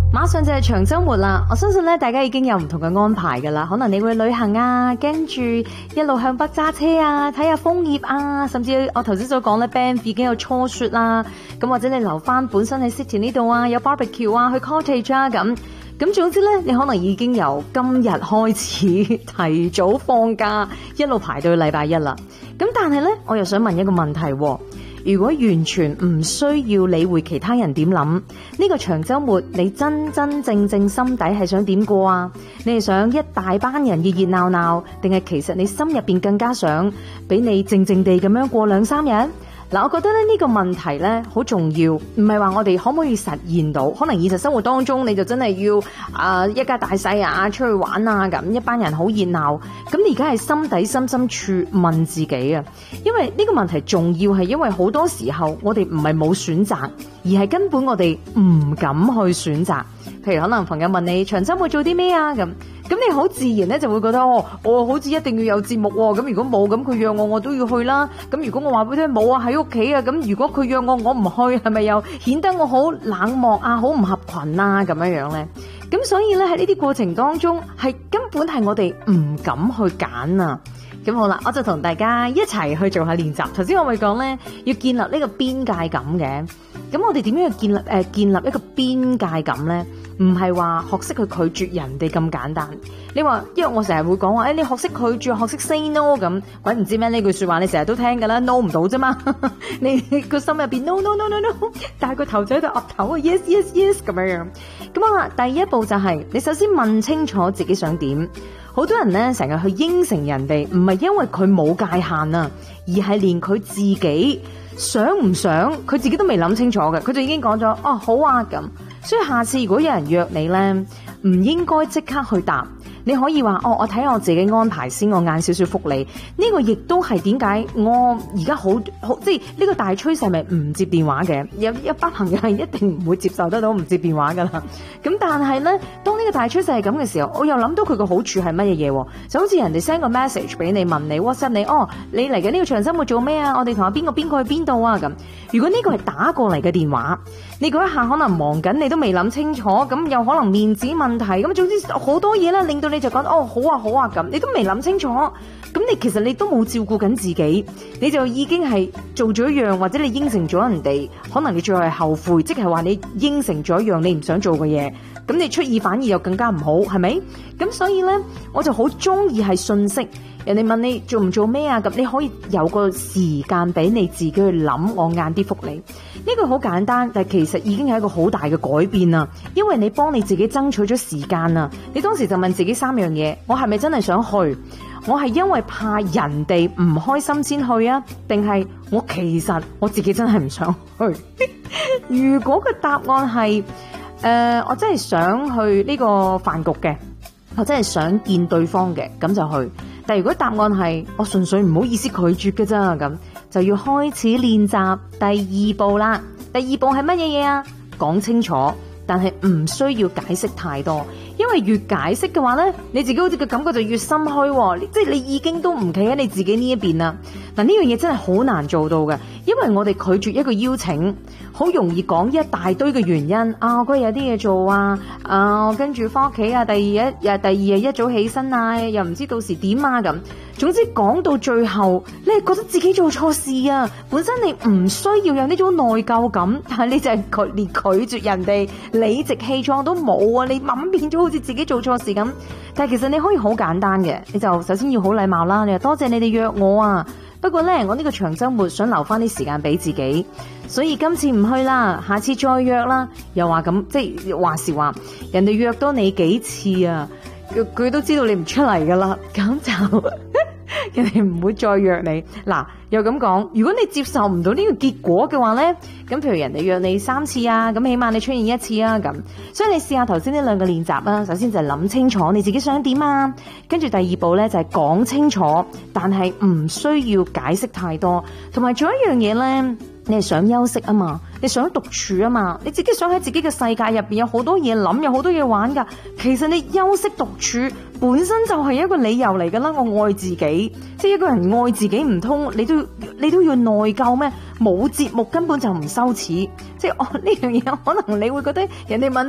馬上就係長週末啦，我相信咧大家已經有唔同嘅安排噶啦，可能你會旅行啊，跟住一路向北揸車啊，睇下楓葉啊，甚至我頭先所講咧 Banff 已經有初雪啦，咁或者你留翻本身喺 City 呢度啊，有 barbecue 啊，去 cottage 啊咁總之咧，你可能已經由今日開始提早放假，一路排到禮拜一啦。咁但係咧，我又想問一個問題喎。如果完全唔需要理會其他人點諗，呢個長週末你真真正正心底係想點過啊？你係想一大班人熱熱鬧鬧，定係其實你心入邊更加想俾你靜靜地咁樣過2-3日？嗱，我覺得咧呢個問題咧好重要，唔係話我哋可唔可以實現到，可能現實生活當中你就真係要一家大細啊出去玩啊咁，一班人好熱鬧，咁你而家係心底深深處問自己啊，因為呢個問題重要係因為好多時候我哋唔係冇選擇，而係根本我哋唔敢去選擇。譬如可能朋友問你長週末做啲咩啊咁你好自然咧就會覺得我好似一定要有節目喎，咁如果冇咁佢約我都要去啦。咁如果我話俾佢聽冇啊喺屋企啊，咁如果佢約我唔去，係咪又顯得我好冷漠啊，好唔合群啊咁樣咧？咁所以咧喺呢啲過程當中係根本係我哋唔敢去揀啊。咁好啦，我就同大家一齊去做下練習。頭先我咪講咧要建立呢個邊界感嘅，咁我哋點樣去建立一個邊界感咧？唔係話學識去拒絕人哋咁簡單。你話，因為我成日會講話，你學識拒絕，學識 say no 咁，鬼唔知咩呢句說話，你成日都聽噶啦 ，no 唔到啫嘛。你個心入邊 no no no no no， 但係個頭仔喺度岌頭啊 yes yes yes 咁樣。咁好啦，第一步就係你首先問清楚自己想點。好多人咧成日去應承人哋，唔係因為佢冇界限啊，而係連佢自己想唔想，佢自己都未諗清楚嘅，佢就已經講咗哦好啊咁。所以下次如果有人約你咧，唔應該即刻去答。你可以話我睇下我自己安排先，我晏少少覆你。呢個亦都係點解我而家好即係呢個大趨勢咪唔接電話嘅，有一班朋友係一定唔會接受得到唔接電話噶啦。咁但係咧，當呢個大趨勢係咁嘅時候，我又諗到佢個好處係乜嘢嘢？就好似人哋 send 個 message 俾你，問你 WhatsApp 你你嚟緊呢個長週末做咩啊？我哋同阿邊個去邊度啊？咁如果呢個係打過嚟嘅電話，你嗰一下可能忙緊，你都未諗清楚，咁又可能面子問題，咁總之好多嘢啦，令到你就講好啊咁，你都未諗清楚，咁你其實你都冇照顧緊自己，你就已經係做咗一樣，或者你應承咗人哋，可能你最後係後悔，即係話你應承咗一樣你唔想做嘅嘢，咁你出意反而又更加唔好，係咪？咁所以呢，我就好中意係信息。人哋問你做唔做咩啊？咁你可以有個時間俾你自己去諗，我晏啲覆你。呢個好簡單，但係其實已經係一個好大嘅改變啦。因為你幫你自己爭取咗時間啊！你當時就問自己3樣嘢：我係咪真係想去？我係因為怕人哋唔開心先去啊？定係我其實我自己真係唔想去？如果個答案係我真係想去呢個飯局嘅，我真係想見對方嘅，咁就去。但如果答案係我純粹唔好意思拒絕嘅咋，咁就要開始練習第2步啦。第2步係乜嘢嘢啊？講清楚，但係唔需要解釋太多，因為越解釋嘅話呢，你自己好似個感覺就越心虛，即係你已經都唔企喺你自己呢一邊啦。嗱，呢樣嘢真係好難做到嘅，因為我哋拒絕一個邀請，好容易講一大堆嘅原因啊，我嗰日有啲嘢做啊，跟住翻屋企啊，第二日一早起身啊，又唔知到時點啊咁。總之講到最後，你係覺得自己做錯事啊，本身你唔需要有呢種內疚感，但係你就係連拒絕人哋，理直氣壯都冇啊！你諗變咗好似自己做錯事咁，但係其實你可以好簡單嘅，你就首先要好禮貌啦，你話多謝你哋約我啊，不過呢，我呢個長週末想留翻啲時間俾自己，所以今次唔去啦，下次再約啦。又話咁，即係話時話，人哋約多你幾次啊，佢都知道你唔出嚟噶啦，咁就人哋唔會再約你。嗱，又咁講，如果你接受唔到呢個結果嘅話呢，咁譬如人哋約你3次啊，咁起碼你出現1次啊咁。所以你試下頭先呢2個練習啦，首先就係諗清楚你自己想點啊，跟住第2步呢就係講清楚，但係唔需要解釋太多，同埋仲有一樣嘢呢，你係想休息啊嘛，你想獨處啊嘛，你自己想喺自己嘅世界入邊有好多嘢諗，有好多嘢玩噶。其實你休息獨處本身就係一個理由嚟噶啦。我愛自己，即係一個人愛自己唔通你都要內疚咩？冇節目根本就唔羞恥。即係呢樣嘢，可能你會覺得人哋問